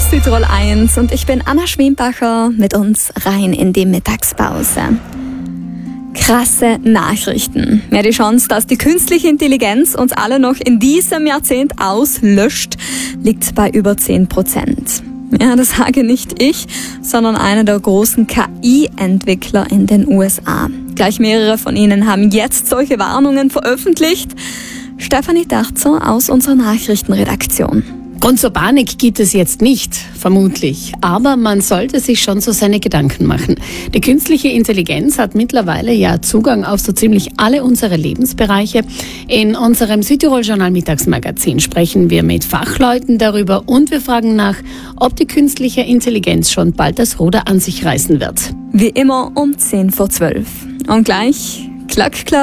Südtirol 1 und ich bin Anna Schwembacher mit uns rein in die Mittagspause. Krasse Nachrichten. Ja, die Chance, dass die künstliche Intelligenz uns alle noch in diesem Jahrzehnt auslöscht, liegt bei über 10%. Ja, das sage nicht ich, sondern einer der großen KI-Entwickler in den USA. Gleich mehrere von ihnen haben jetzt solche Warnungen veröffentlicht. Stefanie Darzer aus unserer Nachrichtenredaktion. Und zur Panik geht es jetzt nicht, vermutlich. Aber man sollte sich schon so seine Gedanken machen. Die künstliche Intelligenz hat mittlerweile ja Zugang auf so ziemlich alle unsere Lebensbereiche. In unserem Südtirol-Journal Mittagsmagazin sprechen wir mit Fachleuten darüber und wir fragen nach, ob die künstliche Intelligenz schon bald das Ruder an sich reißen wird. Wie immer um 10 vor 12. Und gleich, klack, klack.